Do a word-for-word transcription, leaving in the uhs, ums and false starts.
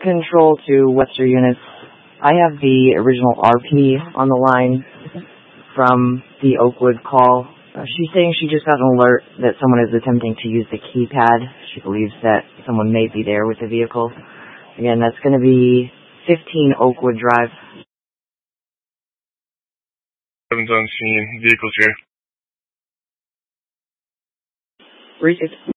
Control to Webster units. I have the original R P on the line from the Oakwood call. Uh, she's saying she just got an alert that someone is attempting to use the keypad. She believes that someone may be there with the vehicle. Again, that's going to be fifteen Oakwood Drive. Seven's on scene. Vehicles here. Received.